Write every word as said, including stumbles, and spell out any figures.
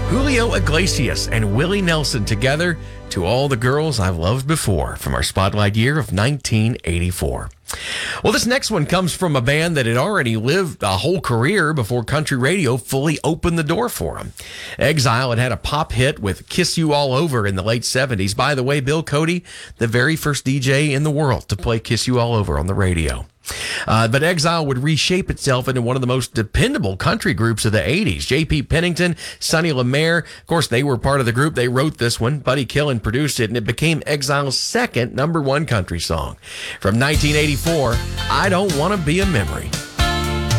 Julio Iglesias and Willie Nelson together, To All the Girls I've Loved Before, from our spotlight year of nineteen eighty-four. Well, this next one comes from a band that had already lived a whole career before country radio fully opened the door for them. Exile had had a pop hit with Kiss You All Over in the late seventies. By the way, Bill Cody, the very first D J in the world to play Kiss You All Over on the radio. Uh, but Exile would reshape itself into one of the most dependable country groups of the eighties. J P Pennington, Sonny Lemaire, of course, they were part of the group. They wrote this one. Buddy Killen produced it, and it became Exile's second number one country song. From nineteen eighty-four, I Don't Want to Be a Memory.